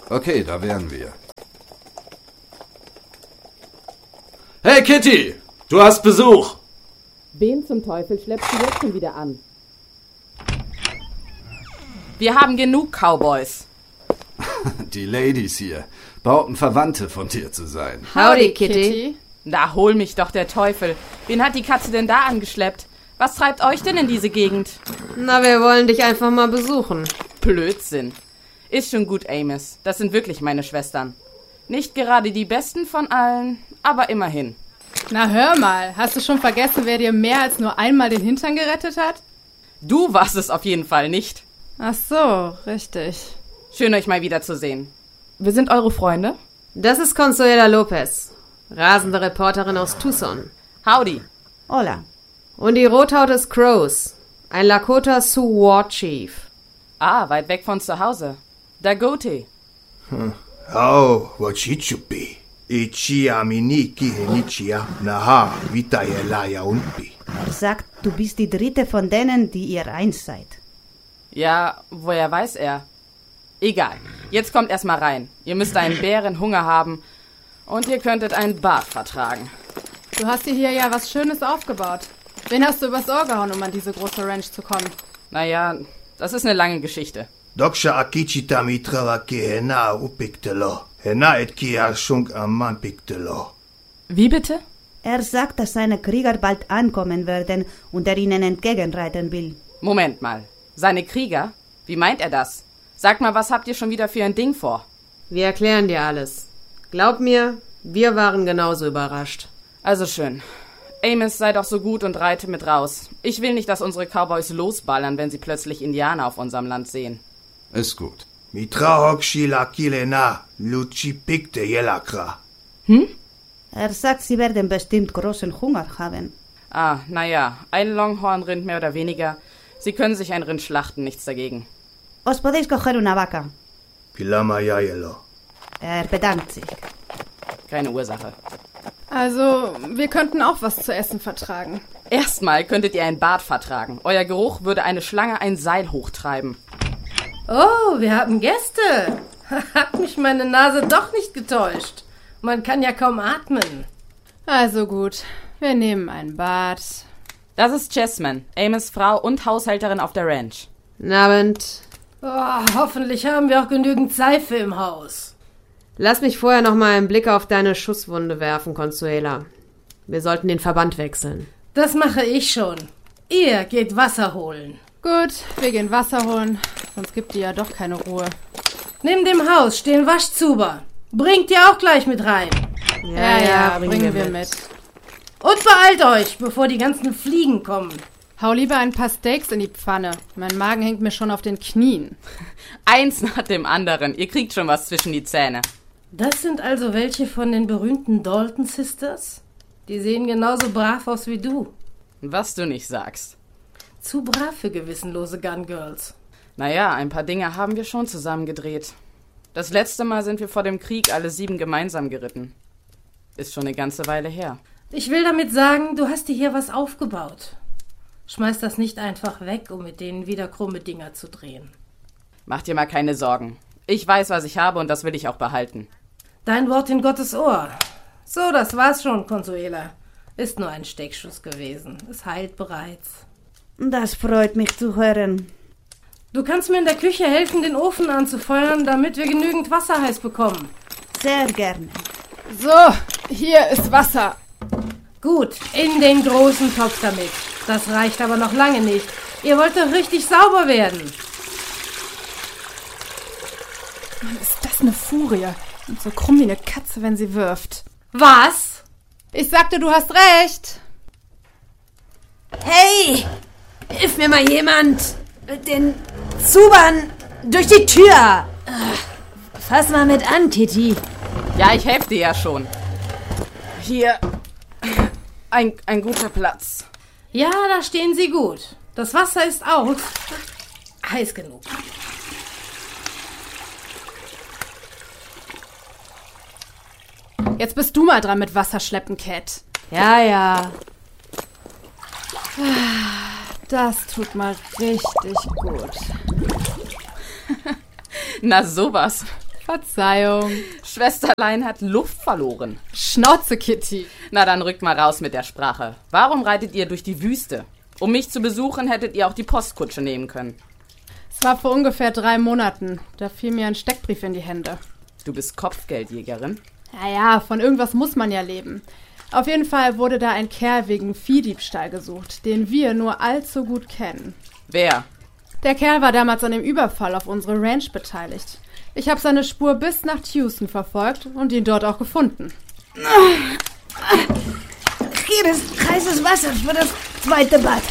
Okay, da wären wir. Hey Kitty, du hast Besuch. Wen zum Teufel schleppst du jetzt schon wieder an? Wir haben genug Cowboys. Die Ladies hier bauten Verwandte von dir zu sein. Howdy, Kitty. Da hol mich doch der Teufel. Wen hat die Katze denn da angeschleppt? Was treibt euch denn in diese Gegend? Na, wir wollen dich einfach mal besuchen. Blödsinn. Ist schon gut, Amos. Das sind wirklich meine Schwestern. Nicht gerade die besten von allen, aber immerhin. Na hör mal, hast du schon vergessen, wer dir mehr als nur einmal den Hintern gerettet hat? Du warst es auf jeden Fall nicht. Ach so, richtig. Schön, euch mal wiederzusehen. Wir sind eure Freunde? Das ist Consuela Lopez, rasende Reporterin aus Tucson. Howdy. Hola. Und die Rothaut ist Crows, ein Lakota Sioux War Chief. Ah, weit weg von zu Hause. Dagote. Oh, wachichupi. Ichia miniki henichia naha vitayelaya unpi. Er sagt, du bist die dritte von denen, die ihr eins seid. Ja, woher weiß er? Egal. Jetzt kommt erstmal rein. Ihr müsst einen Bärenhunger haben und ihr könntet ein Bad vertragen. Du hast dir hier ja was Schönes aufgebaut. Wen hast du übers Ohr gehauen, um an diese große Ranch zu kommen? Naja, das ist eine lange Geschichte. Doksha akichita mitrawa ki hena upiktelo. Hena etkia shunk amman piktelo. Wie bitte? Er sagt, dass seine Krieger bald ankommen werden und er ihnen entgegenreiten will. Moment mal. Seine Krieger? Wie meint er das? Sagt mal, was habt ihr schon wieder für ein Ding vor? Wir erklären dir alles. Glaub mir, wir waren genauso überrascht. Also schön. Amos, sei doch so gut und reite mit raus. Ich will nicht, dass unsere Cowboys losballern, wenn sie plötzlich Indianer auf unserem Land sehen. Ist gut. Mitra hokshi la kilena luchi pikte yelakra. Er sagt, sie werden bestimmt großen Hunger haben. Ah, naja, ein Longhorn-Rind mehr oder weniger. Sie können sich ein Rind schlachten, nichts dagegen. Os podéis coger una vaca. Kilama yayelo. Er bedankt sich. Keine Ursache. Also, wir könnten auch was zu essen vertragen. Erstmal könntet ihr ein Bad vertragen. Euer Geruch würde eine Schlange ein Seil hochtreiben. Oh, wir haben Gäste. Hat mich meine Nase doch nicht getäuscht. Man kann ja kaum atmen. Also gut, wir nehmen ein Bad. Das ist Chessman, Amos' Frau und Haushälterin auf der Ranch. Guten Abend. Oh, hoffentlich haben wir auch genügend Seife im Haus. Lass mich vorher noch mal einen Blick auf deine Schusswunde werfen, Consuela. Wir sollten den Verband wechseln. Das mache ich schon. Ihr geht Wasser holen. Gut, wir gehen Wasser holen, sonst gibt die ja doch keine Ruhe. Neben dem Haus stehen Waschzuber. Bringt ihr auch gleich mit rein. Ja, bringen wir mit. Und beeilt euch, bevor die ganzen Fliegen kommen. Hau lieber ein paar Steaks in die Pfanne. Mein Magen hängt mir schon auf den Knien. Eins nach dem anderen. Ihr kriegt schon was zwischen die Zähne. Das sind also welche von den berühmten Dalton Sisters? Die sehen genauso brav aus wie du. Was du nicht sagst. Zu brav für gewissenlose Gun Girls. Naja, ein paar Dinge haben wir schon zusammen gedreht. Das letzte Mal sind wir vor dem Krieg alle 7 gemeinsam geritten. Ist schon eine ganze Weile her. Ich will damit sagen, du hast dir hier was aufgebaut. Schmeiß das nicht einfach weg, um mit denen wieder krumme Dinger zu drehen. Mach dir mal keine Sorgen. Ich weiß, was ich habe und das will ich auch behalten. Dein Wort in Gottes Ohr. So, das war's schon, Consuela. Ist nur ein Steckschuss gewesen. Es heilt bereits. Das freut mich zu hören. Du kannst mir in der Küche helfen, den Ofen anzufeuern, damit wir genügend Wasser heiß bekommen. Sehr gerne. So, hier ist Wasser. Gut, in den großen Topf damit. Das reicht aber noch lange nicht. Ihr wollt doch richtig sauber werden. Mann, ist das eine Furie. Und so krumm wie eine Katze, wenn sie wirft. Was? Ich sagte, du hast recht. Hey! Hilf mir mal jemand! Den Zubern durch die Tür! Fass mal mit an, Kitty. Ja, ich helfe dir ja schon. Hier, ein guter Platz. Ja, da stehen sie gut. Das Wasser ist auch heiß genug. Jetzt bist du mal dran mit Wasserschleppen, Cat. Ja. Das tut mal richtig gut. Na sowas. Verzeihung. Schwesterlein hat Luft verloren. Schnauze, Kitty. Na, dann rückt mal raus mit der Sprache. Warum reitet ihr durch die Wüste? Um mich zu besuchen, hättet ihr auch die Postkutsche nehmen können. Es war vor ungefähr 3 Monaten. Da fiel mir ein Steckbrief in die Hände. Du bist Kopfgeldjägerin? Naja, von irgendwas muss man ja leben. Auf jeden Fall wurde da ein Kerl wegen Viehdiebstahl gesucht, den wir nur allzu gut kennen. Wer? Der Kerl war damals an dem Überfall auf unsere Ranch beteiligt. Ich habe seine Spur bis nach Houston verfolgt und ihn dort auch gefunden. Hier ist heißes Wasser für das zweite Bad.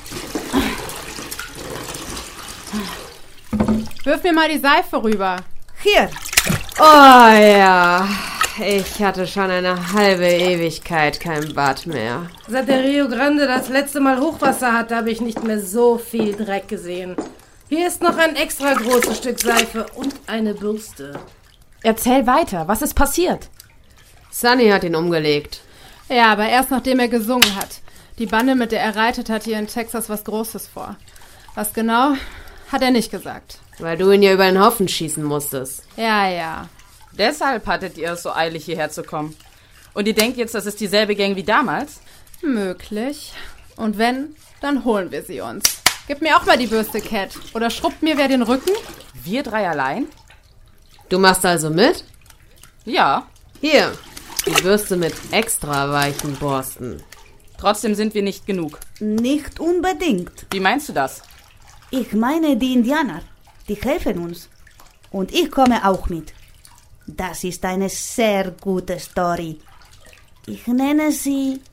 Wirf mir mal die Seife rüber. Hier. Oh ja, ich hatte schon eine halbe Ewigkeit kein Bad mehr. Seit der Rio Grande das letzte Mal Hochwasser hatte, habe ich nicht mehr so viel Dreck gesehen. Hier ist noch ein extra großes Stück Seife und eine Bürste. Erzähl weiter, was ist passiert? Sunny hat ihn umgelegt. Ja, aber erst nachdem er gesungen hat. Die Bande, mit der er reitet, hat hier in Texas was Großes vor. Was genau, hat er nicht gesagt. Weil du ihn ja über den Haufen schießen musstest. Ja. Deshalb hattet ihr es so eilig, hierher zu kommen. Und ihr denkt jetzt, das ist dieselbe Gang wie damals? Möglich. Und wenn, dann holen wir sie uns. Gib mir auch mal die Bürste, Cat. Oder schrubbt mir wer den Rücken? Wir 3 allein? Du machst also mit? Ja. Hier, die Bürste mit extra weichen Borsten. Trotzdem sind wir nicht genug. Nicht unbedingt. Wie meinst du das? Ich meine die Indianer. Die helfen uns. Und ich komme auch mit. Das ist eine sehr gute Story. Ich nenne sie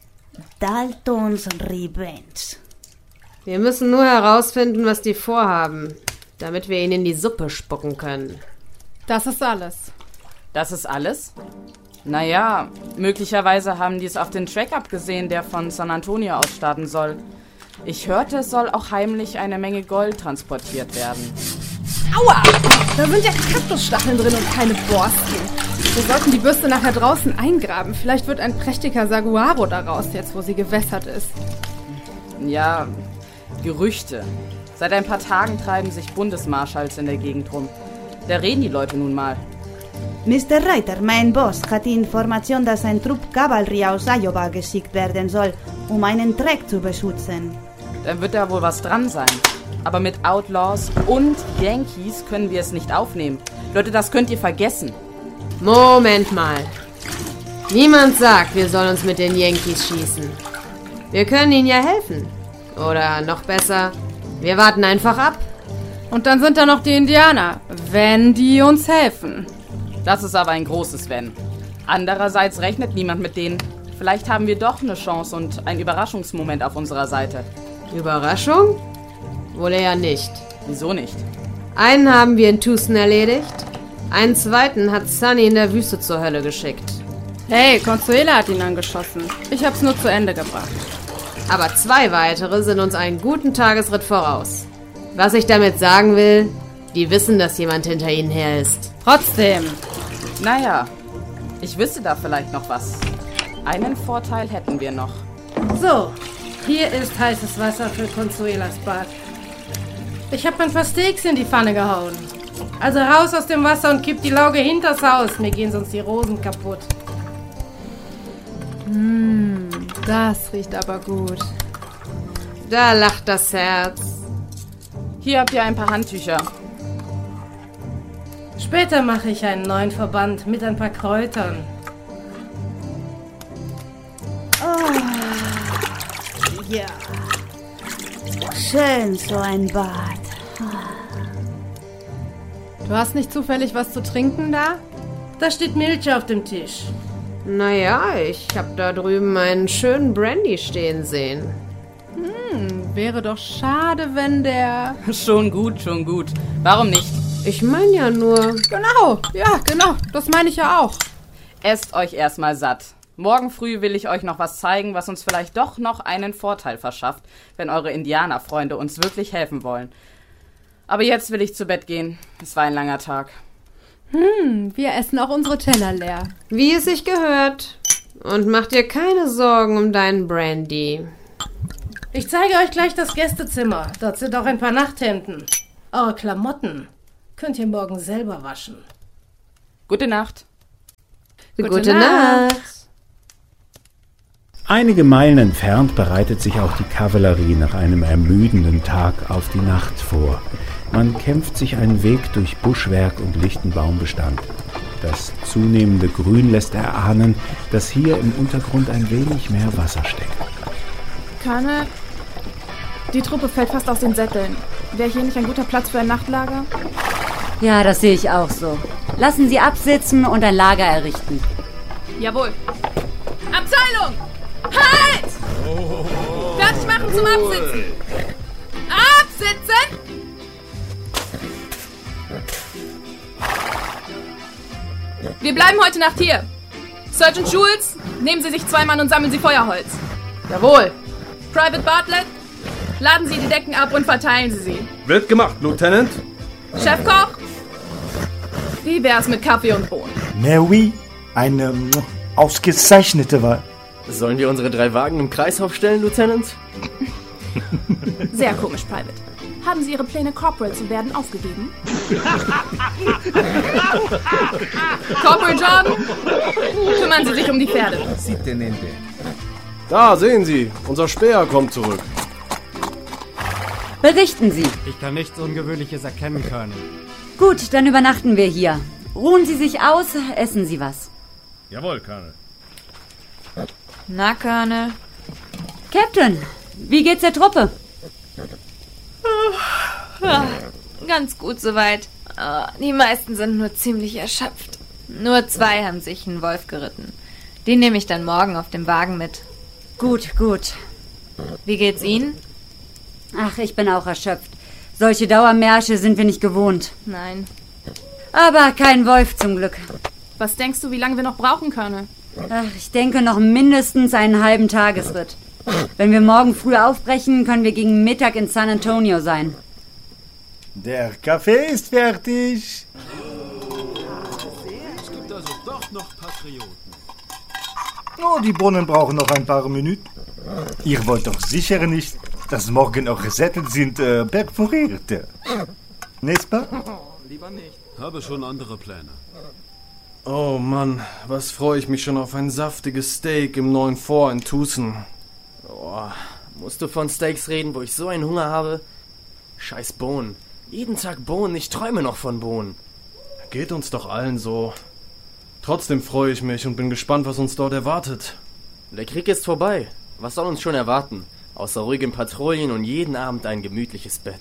Daltons Revenge. Wir müssen nur herausfinden, was die vorhaben, damit wir ihnen in die Suppe spucken können. Das ist alles. Das ist alles? Naja, möglicherweise haben die es auf den Track abgesehen, der von San Antonio aus starten soll. Ich hörte, es soll auch heimlich eine Menge Gold transportiert werden. Aua! Da sind ja Kaktusstacheln drin und keine Borsten. Wir sollten die Bürste nachher draußen eingraben. Vielleicht wird ein prächtiger Saguaro daraus, jetzt wo sie gewässert ist. Ja, Gerüchte. Seit ein paar Tagen treiben sich Bundesmarschalls in der Gegend rum. Da reden die Leute nun mal. Mr. Reiter, mein Boss, hat die Information, dass ein Trupp Kavallerie aus Iowa geschickt werden soll, um einen Track zu beschützen. Dann wird da wohl was dran sein. Aber mit Outlaws und Yankees können wir es nicht aufnehmen. Leute, das könnt ihr vergessen. Moment mal. Niemand sagt, wir sollen uns mit den Yankees schießen. Wir können ihnen ja helfen. Oder noch besser, wir warten einfach ab. Und dann sind da noch die Indianer, wenn die uns helfen. Das ist aber ein großes Wenn. Andererseits rechnet niemand mit denen. Vielleicht haben wir doch eine Chance und einen Überraschungsmoment auf unserer Seite. Überraschung? Wohl eher nicht. Wieso nicht? Einen haben wir in Tucson erledigt. Einen zweiten hat Sunny in der Wüste zur Hölle geschickt. Hey, Consuela hat ihn angeschossen. Ich hab's nur zu Ende gebracht. Aber 2 weitere sind uns einen guten Tagesritt voraus. Was ich damit sagen will, die wissen, dass jemand hinter ihnen her ist. Trotzdem. Naja, ich wüsste da vielleicht noch was. Einen Vorteil hätten wir noch. So, hier ist heißes Wasser für Consuelas Bad. Ich habe ein paar Steaks in die Pfanne gehauen. Also raus aus dem Wasser und kipp die Lauge hinters Haus. Mir gehen sonst die Rosen kaputt. Das riecht aber gut. Da lacht das Herz. Hier habt ihr ein paar Handtücher. Später mache ich einen neuen Verband mit ein paar Kräutern. Ja. Schön, so ein Bad. Du hast nicht zufällig was zu trinken da? Da steht Milch auf dem Tisch. Naja, ich hab da drüben einen schönen Brandy stehen sehen. Wäre doch schade, wenn der... Schon gut. Warum nicht? Ich mein ja nur... Genau, das meine ich ja auch. Esst euch erstmal satt. Morgen früh will ich euch noch was zeigen, was uns vielleicht doch noch einen Vorteil verschafft, wenn eure Indianerfreunde uns wirklich helfen wollen. Aber jetzt will ich zu Bett gehen. Es war ein langer Tag. Wir essen auch unsere Teller leer. Wie es sich gehört. Und mach dir keine Sorgen um deinen Brandy. Ich zeige euch gleich das Gästezimmer. Dort sind auch ein paar Nachthemden. Eure Klamotten könnt ihr morgen selber waschen. Gute Nacht. Gute Nacht. Einige Meilen entfernt bereitet sich auch die Kavallerie nach einem ermüdenden Tag auf die Nacht vor. Man kämpft sich einen Weg durch Buschwerk und lichten Baumbestand. Das zunehmende Grün lässt erahnen, dass hier im Untergrund ein wenig mehr Wasser steckt. Colonel, die Truppe fällt fast aus den Sätteln. Wäre hier nicht ein guter Platz für ein Nachtlager? Ja, das sehe ich auch so. Lassen Sie absitzen und ein Lager errichten. Jawohl. Abteilung! Halt! Fertig machen zum Absitzen! Absitzen! Wir bleiben heute Nacht hier. Sergeant Jules, nehmen Sie sich 2 Mann und sammeln Sie Feuerholz. Jawohl. Private Bartlett, laden Sie die Decken ab und verteilen Sie sie. Wird gemacht, Lieutenant. Chefkoch, wie wär's mit Kaffee und Bohnen? Mais oui, eine ausgezeichnete Wahl. Sollen wir unsere 3 Wagen im Kreis aufstellen, Lieutenant? Sehr komisch, Private. Haben Sie Ihre Pläne, Corporal zu werden, aufgegeben? Corporal Jordan, kümmern Sie sich um die Pferde. Da, sehen Sie, unser Späher kommt zurück. Berichten Sie. Ich kann nichts Ungewöhnliches erkennen können. Gut, dann übernachten wir hier. Ruhen Sie sich aus, essen Sie was. Jawohl, Colonel. Na, Colonel? Captain, wie geht's der Truppe? Ganz gut soweit. Die meisten sind nur ziemlich erschöpft. Nur 2 haben sich einen Wolf geritten. Den nehme ich dann morgen auf dem Wagen mit. Gut, gut. Wie geht's Ihnen? Ach, ich bin auch erschöpft. Solche Dauermärsche sind wir nicht gewohnt. Nein. Aber kein Wolf zum Glück. Was denkst du, wie lange wir noch brauchen können? Ach, ich denke noch mindestens einen halben Tagesritt. Wenn wir morgen früh aufbrechen, können wir gegen Mittag in San Antonio sein. Der Kaffee ist fertig. Es gibt also doch noch Patrioten. Oh, die Bohnen brauchen noch ein paar Minuten. Ihr wollt doch sicher nicht, dass morgen eure Sättel sind perforiert. N'est-ce pas? Lieber nicht. Habe schon andere Pläne. Oh Mann, was freue ich mich schon auf ein saftiges Steak im neuen Fort in Tucson. Oh, musst du von Steaks reden, wo ich so einen Hunger habe? Scheiß Bohnen. Jeden Tag Bohnen, ich träume noch von Bohnen. Geht uns doch allen so. Trotzdem freue ich mich und bin gespannt, was uns dort erwartet. Der Krieg ist vorbei. Was soll uns schon erwarten? Außer ruhigen Patrouillen und jeden Abend ein gemütliches Bett.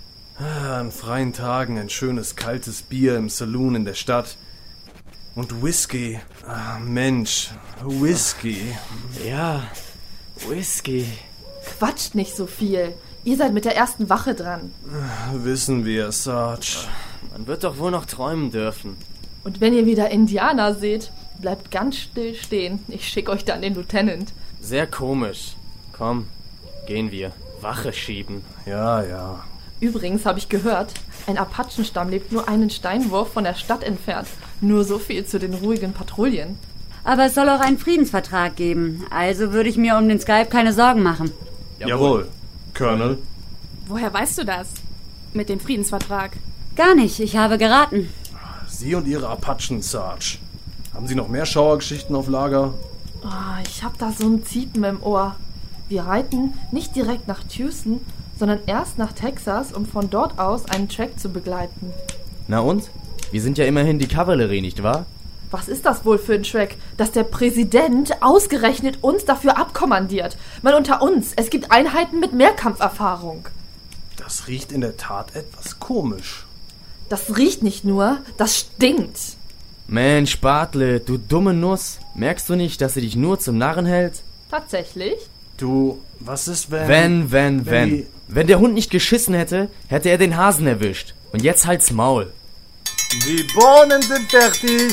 An freien Tagen ein schönes kaltes Bier im Saloon in der Stadt. Und Whisky. Mensch, Whisky. Ja, Whisky. Quatscht nicht so viel. Ihr seid mit der ersten Wache dran. Wissen wir, Sarge. Man wird doch wohl noch träumen dürfen. Und wenn ihr wieder Indianer seht, bleibt ganz still stehen. Ich schicke euch dann den Lieutenant. Sehr komisch. Komm, gehen wir. Wache schieben. Ja. Übrigens habe ich gehört, ein Apachenstamm lebt nur einen Steinwurf von der Stadt entfernt. Nur so viel zu den ruhigen Patrouillen. Aber es soll auch einen Friedensvertrag geben. Also würde ich mir um den Skype keine Sorgen machen. Jawohl, Colonel. Woher weißt du das? Mit dem Friedensvertrag? Gar nicht, ich habe geraten. Sie und Ihre Apachen, Sarge. Haben Sie noch mehr Schauergeschichten auf Lager? Oh, ich habe da so ein Ziepen im Ohr. Wir reiten nicht direkt nach Tucson, sondern erst nach Texas, um von dort aus einen Track zu begleiten. Na und? Wir sind ja immerhin die Kavallerie, nicht wahr? Was ist das wohl für ein Track, dass der Präsident ausgerechnet uns dafür abkommandiert? Mal unter uns, es gibt Einheiten mit Mehrkampferfahrung. Das riecht in der Tat etwas komisch. Das riecht nicht nur, das stinkt. Mensch, Bartlett, du dumme Nuss. Merkst du nicht, dass sie dich nur zum Narren hält? Tatsächlich? Du, was ist wenn... Wenn der Hund nicht geschissen hätte, hätte er den Hasen erwischt. Und jetzt halt's Maul. Die Bohnen sind fertig.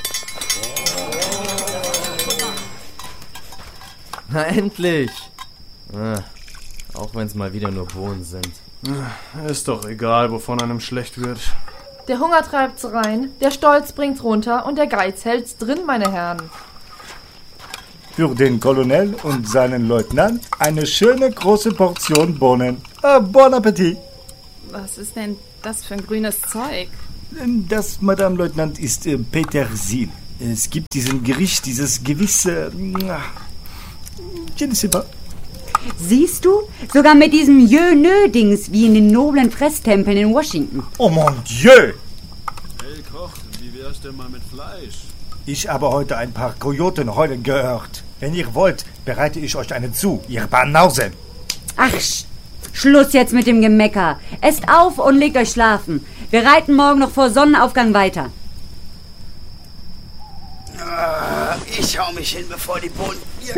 Na, endlich. Auch wenn es mal wieder nur Bohnen sind. Ist doch egal, wovon einem schlecht wird. Der Hunger treibt's rein, der Stolz bringt's runter und der Geiz hält's drin, meine Herren. Für den Colonel und seinen Leutnant eine schöne große Portion Bohnen. Bon Appetit. Was ist denn das für ein grünes Zeug? Das, Madame Leutnant, ist Petersil. Es gibt diesen Gericht, dieses gewisse... Je ne sais pas. Siehst du? Sogar mit diesem Jö-Nö-Dings wie in den noblen Fresstempeln in Washington. Oh mon Dieu! Hey Koch, wie wär's denn mal mit Fleisch? Ich habe heute ein paar Kojoten heulen gehört. Wenn ihr wollt, bereite ich euch einen zu, ihr Banausen. Ach, Schluss jetzt mit dem Gemecker. Esst auf und legt euch schlafen. Wir reiten morgen noch vor Sonnenaufgang weiter. Ich hau mich hin, bevor die Bohnen...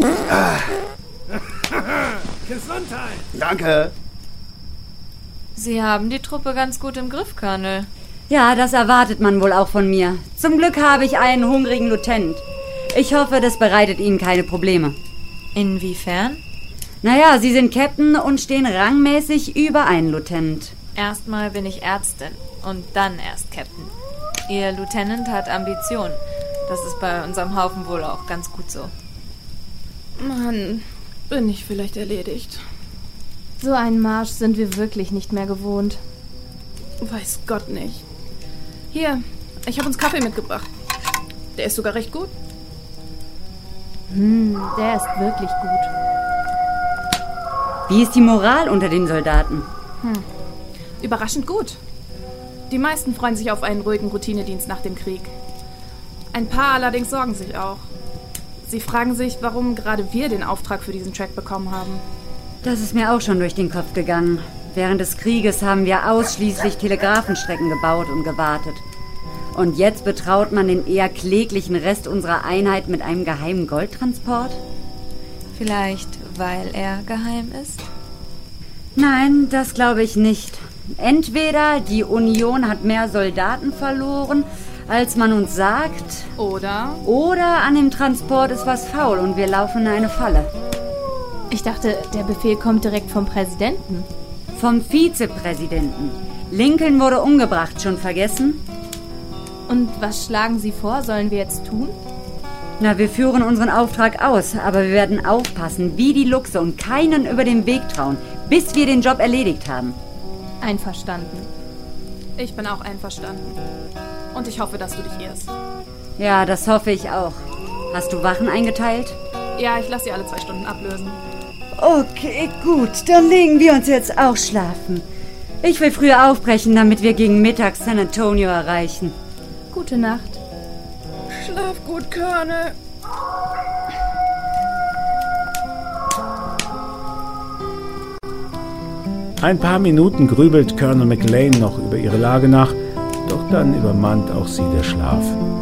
Gesundheit! Danke. Sie haben die Truppe ganz gut im Griff, Colonel. Ja, das erwartet man wohl auch von mir. Zum Glück habe ich einen hungrigen Lieutenant. Ich hoffe, das bereitet Ihnen keine Probleme. Inwiefern? Naja, Sie sind Captain und stehen rangmäßig über einen Lieutenant. Erstmal bin ich Ärztin und dann erst Captain. Ihr Lieutenant hat Ambitionen. Das ist bei unserem Haufen wohl auch ganz gut so. Mann, bin ich vielleicht erledigt. So einen Marsch sind wir wirklich nicht mehr gewohnt. Weiß Gott nicht. Hier, ich habe uns Kaffee mitgebracht. Der ist sogar recht gut. Der ist wirklich gut. Wie ist die Moral unter den Soldaten? Überraschend gut. Die meisten freuen sich auf einen ruhigen Routinedienst nach dem Krieg. Ein paar allerdings sorgen sich auch. Sie fragen sich, warum gerade wir den Auftrag für diesen Track bekommen haben. Das ist mir auch schon durch den Kopf gegangen. Während des Krieges haben wir ausschließlich Telegrafenstrecken gebaut und gewartet. Und jetzt betraut man den eher kläglichen Rest unserer Einheit mit einem geheimen Goldtransport? Vielleicht, weil er geheim ist? Nein, das glaube ich nicht. Entweder die Union hat mehr Soldaten verloren, als man uns sagt. Oder an dem Transport ist was faul und wir laufen in eine Falle. Ich dachte, der Befehl kommt direkt vom Präsidenten. Vom Vizepräsidenten. Lincoln wurde umgebracht, schon vergessen? Und was schlagen Sie vor, sollen wir jetzt tun? Na, wir führen unseren Auftrag aus, aber wir werden aufpassen, wie die Luchse und keinen über den Weg trauen, bis wir den Job erledigt haben. Einverstanden. Ich bin auch einverstanden. Und ich hoffe, dass du dich irrst. Ja, das hoffe ich auch. Hast du Wachen eingeteilt? Ja, ich lasse sie alle 2 Stunden ablösen. Okay, gut. Dann legen wir uns jetzt auch schlafen. Ich will früher aufbrechen, damit wir gegen Mittag San Antonio erreichen. Gute Nacht. Schlaf gut, Colonel. Ein paar Minuten grübelt Colonel McLean noch über ihre Lage nach, doch dann übermannt auch sie der Schlaf.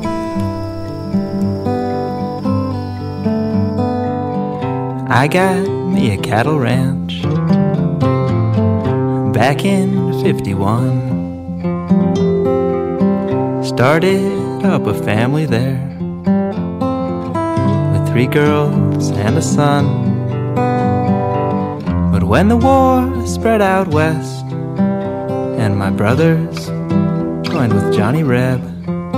I got me a cattle ranch back in 51. Started up a family there with 3 girls and a son. But when the war spread out west and my brothers joined with Johnny Reb,